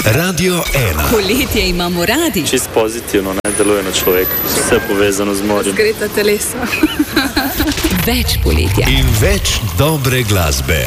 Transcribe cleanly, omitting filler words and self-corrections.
Radio 1. Poletje imamo radi. Čist pozitivno, ne deluje na človeka. Vse povezano z morjem. Zgreta telesa. Več poletja. In več dobre glasbe.